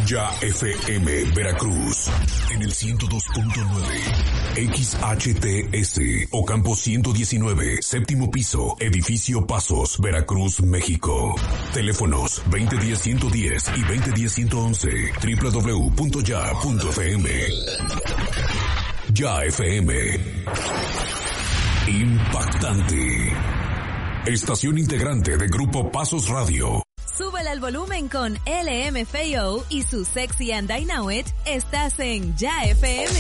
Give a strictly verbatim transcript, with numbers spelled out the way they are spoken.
Ya F M Veracruz en el ciento dos punto nueve, X H T S Ocampo ciento diecinueve, séptimo piso, edificio Pasos, Veracruz, México. Teléfonos veinte diez ciento diez y veinte diez ciento once, doble u doble u doble u punto ya punto f m. Ya F M. Impactante. Estación integrante de Grupo Pasos Radio. Súbele al volumen con L M F A O y su Sexy and I Know It. Estás en Ya F M.